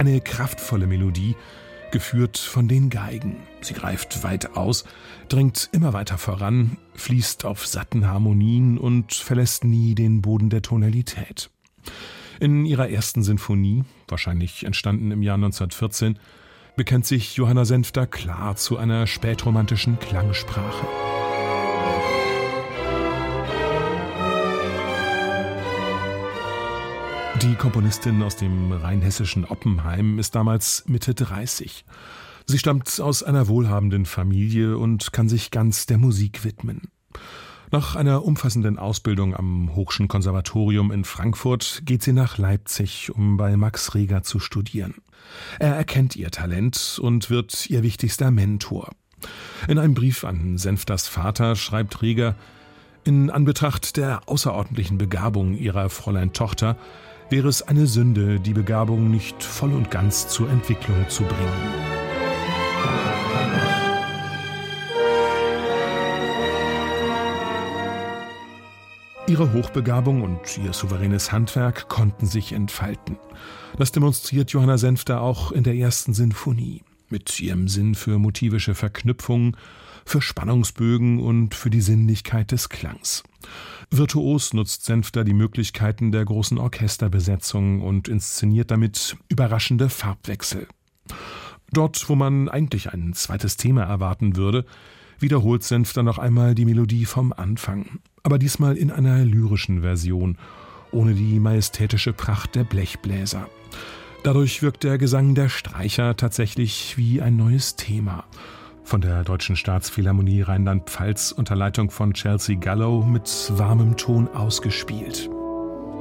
Eine kraftvolle Melodie, geführt von den Geigen. Sie greift weit aus, dringt immer weiter voran, fließt auf satten Harmonien und verlässt nie den Boden der Tonalität. In ihrer ersten Sinfonie, wahrscheinlich entstanden im Jahr 1914, bekennt sich Johanna Senfter klar zu einer spätromantischen Klangsprache. Die Komponistin aus dem rheinhessischen Oppenheim ist damals Mitte 30. Sie stammt aus einer wohlhabenden Familie und kann sich ganz der Musik widmen. Nach einer umfassenden Ausbildung am Hochschen Konservatorium in Frankfurt geht sie nach Leipzig, um bei Max Reger zu studieren. Er erkennt ihr Talent und wird ihr wichtigster Mentor. In einem Brief an Senfters Vater schreibt Reger: In Anbetracht der außerordentlichen Begabung ihrer Fräulein-Tochter wäre es eine Sünde, die Begabung nicht voll und ganz zur Entwicklung zu bringen. Ihre Hochbegabung und ihr souveränes Handwerk konnten sich entfalten. Das demonstriert Johanna Senfter auch in der ersten Sinfonie, mit ihrem Sinn für motivische Verknüpfungen, für Spannungsbögen und für die Sinnlichkeit des Klangs. Virtuos nutzt Senfter die Möglichkeiten der großen Orchesterbesetzung und inszeniert damit überraschende Farbwechsel. Dort, wo man eigentlich ein zweites Thema erwarten würde, wiederholt Senfter noch einmal die Melodie vom Anfang, aber diesmal in einer lyrischen Version, ohne die majestätische Pracht der Blechbläser. Dadurch wirkt der Gesang der Streicher tatsächlich wie ein neues Thema. Von der Deutschen Staatsphilharmonie Rheinland-Pfalz unter Leitung von Chelsea Gallo mit warmem Ton ausgespielt.